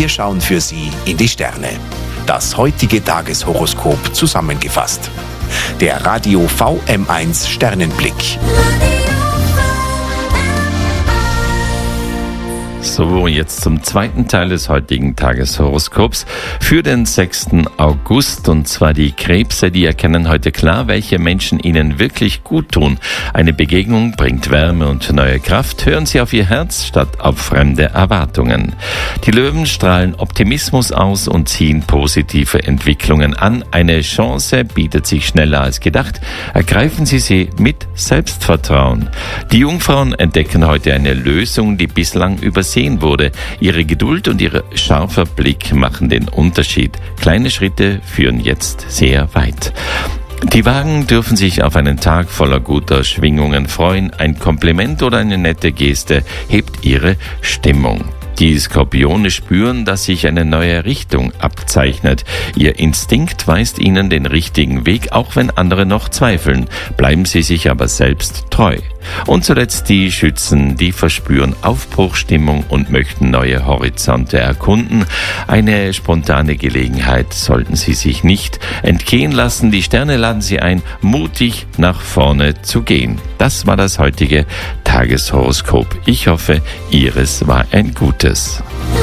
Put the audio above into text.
Wir schauen für Sie in die Sterne. Das heutige Tageshoroskop zusammengefasst. Der Radio VM1 Sternenblick. So, jetzt zum zweiten Teil des heutigen Tageshoroskops für den 6. August. Und zwar die Krebse, die erkennen heute klar, welche Menschen ihnen wirklich gut tun. Eine Begegnung bringt Wärme und neue Kraft. Hören Sie auf Ihr Herz statt auf fremde Erwartungen. Die Löwen strahlen Optimismus aus und ziehen positive Entwicklungen an. Eine Chance bietet sich schneller als gedacht. Ergreifen Sie sie mit Selbstvertrauen. Die Jungfrauen entdecken heute eine Lösung, die bislang übersehen wurde. Ihre Geduld und ihr scharfer Blick machen den Unterschied. Kleine Schritte führen jetzt sehr weit. Die Wagen dürfen sich auf einen Tag voller guter Schwingungen freuen. Ein Kompliment oder eine nette Geste hebt ihre Stimmung. Die Skorpione spüren, dass sich eine neue Richtung abzeichnet. Ihr Instinkt weist ihnen den richtigen Weg, auch wenn andere noch zweifeln. Bleiben sie sich aber selbst treu. Und zuletzt die Schützen, die verspüren Aufbruchstimmung und möchten neue Horizonte erkunden. Eine spontane Gelegenheit sollten sie sich nicht entgehen lassen. Die Sterne laden sie ein, mutig nach vorne zu gehen. Das war das heutige Tageshoroskop. Ich hoffe, Ihres war ein gutes.